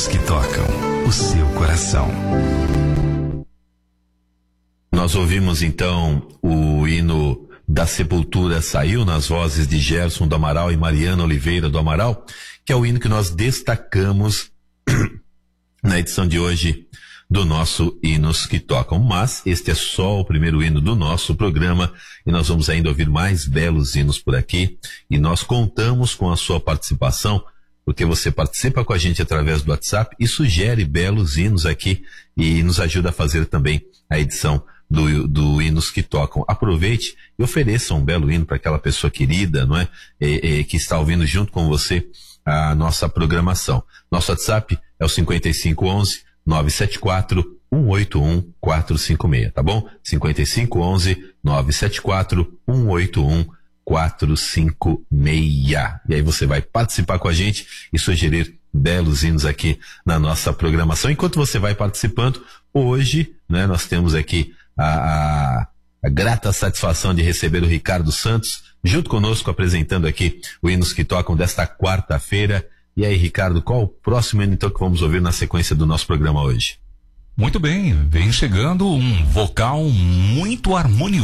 hinos que tocam o seu coração. Nós ouvimos então o hino da Sepultura Saiu, nas vozes de Gerson do Amaral e Mariana Oliveira do Amaral, que é o hino que nós destacamos na edição de hoje do nosso Hinos que Tocam. Mas este é só o primeiro hino do nosso programa e nós vamos ainda ouvir mais belos hinos por aqui, e nós contamos com a sua participação, porque você participa com a gente através do WhatsApp e sugere belos hinos aqui e nos ajuda a fazer também a edição do Hinos que Tocam. Aproveite e ofereça um belo hino para aquela pessoa querida, não é? Que está ouvindo junto com você a nossa programação. Nosso WhatsApp é o 5511-974-181-456, tá bom? 5511-974-181-456. E aí você vai participar com a gente e sugerir belos hinos aqui na nossa programação. Enquanto você vai participando, hoje, né, nós temos aqui a grata satisfação de receber o Ricardo Santos junto conosco, apresentando aqui o Hinos que Tocam desta quarta-feira. E aí, Ricardo, qual o próximo hino então que vamos ouvir na sequência do nosso programa hoje? Muito bem, vem chegando um vocal muito harmonioso.